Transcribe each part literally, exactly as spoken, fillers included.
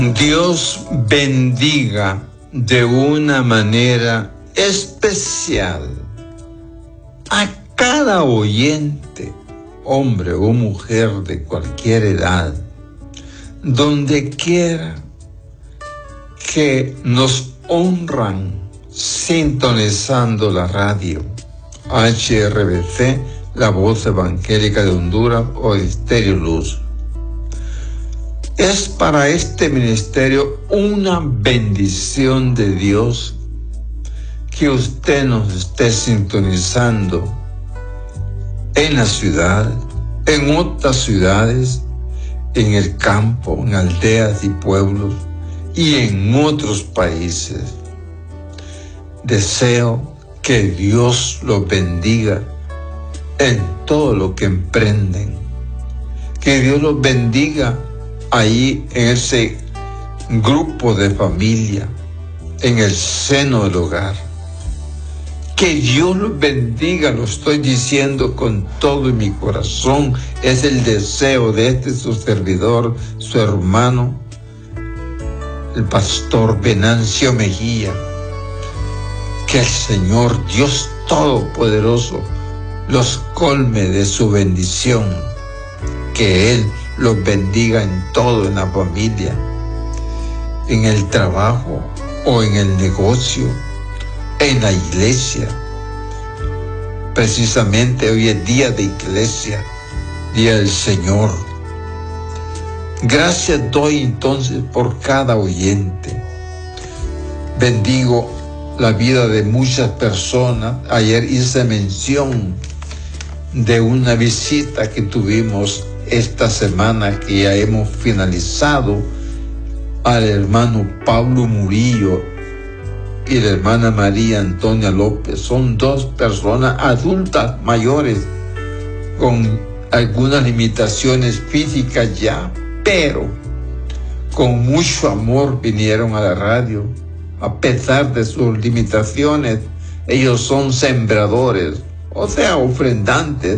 Dios bendiga de una manera especial a cada oyente, hombre o mujer de cualquier edad, donde quiera que nos honran sintonizando la radio H R V C, la voz evangélica de Honduras, o Estéreo Luz. Es para este ministerio una bendición de Dios que usted nos esté sintonizando en la ciudad, en otras ciudades, en el campo, en aldeas y pueblos y en otros países. Deseo que Dios los bendiga en todo lo que emprenden. Que Dios los bendiga ahí en ese grupo de familia, en el seno del hogar. Que Dios los bendiga, lo estoy diciendo con todo mi corazón. Es el deseo de este su servidor, su hermano, el pastor Venancio Mejía. Que el Señor Dios Todopoderoso los colme de su bendición. Que Él los bendiga en todo, en la familia, en el trabajo o en el negocio, en la iglesia. Precisamente hoy es día de iglesia, día del Señor. Gracias doy entonces por cada oyente. Bendigo la vida de muchas personas. Ayer hice mención de una visita que tuvimos esta semana, que ya hemos finalizado, al hermano Pablo Murillo y la hermana María Antonia López. Son dos personas adultas mayores con algunas limitaciones físicas ya, pero con mucho amor vinieron a la radio. A pesar de sus limitaciones, ellos son sembradores, o sea, ofrendantes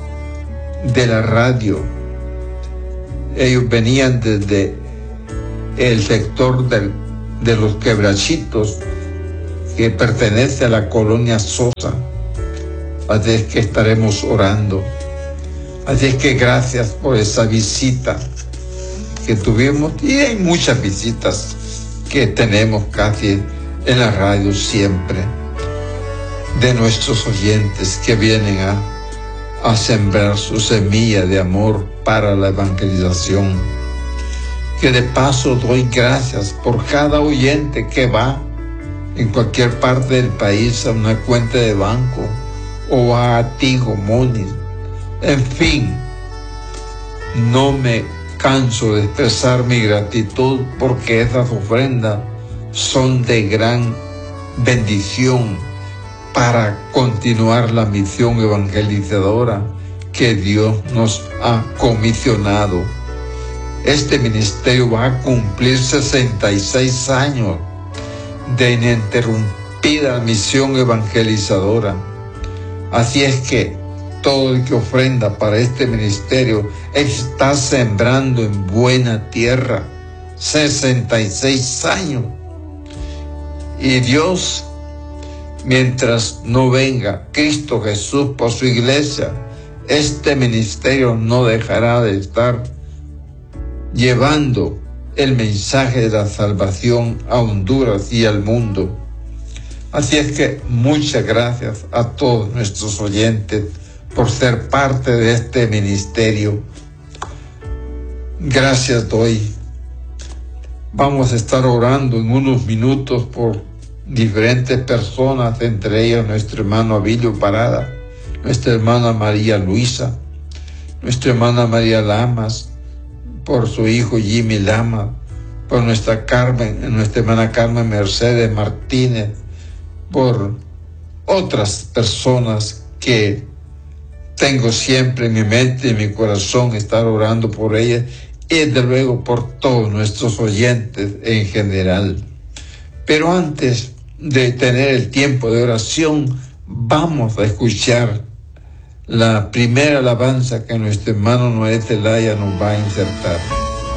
de la radio. Ellos venían desde el sector del, de los Quebrachitos, que pertenece a la colonia Sosa. Así es que estaremos orando. Así es que gracias por esa visita que tuvimos, y hay muchas visitas que tenemos casi en la radio siempre, de nuestros oyentes que vienen a, a sembrar su semilla de amor para la evangelización. Que de paso doy gracias por cada oyente que va en cualquier parte del país a una cuenta de banco o a Tigo Money. En fin, no me canso de expresar mi gratitud, porque esas ofrendas son de gran bendición para continuar la misión evangelizadora que Dios nos ha comisionado. Este ministerio va a cumplir sesenta y seis años de ininterrumpida misión evangelizadora. Así es que todo el que ofrenda para este ministerio está sembrando en buena tierra. sesenta y seis años. Y Dios, mientras no venga Cristo Jesús por su iglesia, este ministerio no dejará de estar llevando el mensaje de la salvación a Honduras y al mundo. Así es que muchas gracias a todos nuestros oyentes por ser parte de este ministerio. Gracias doy. Vamos a estar orando en unos minutos por diferentes personas, entre ellas nuestro hermano Abilio Parada, nuestra hermana María Luisa, nuestra hermana María Lamas, por su hijo Jimmy Lama, por nuestra Carmen, nuestra hermana Carmen Mercedes Martínez, por otras personas que tengo siempre en mi mente y en mi corazón estar orando por ellas, y desde luego por todos nuestros oyentes en general. Pero antes de tener el tiempo de oración, vamos a escuchar la primera alabanza que nuestro hermano Noé Zelaya nos va a insertar.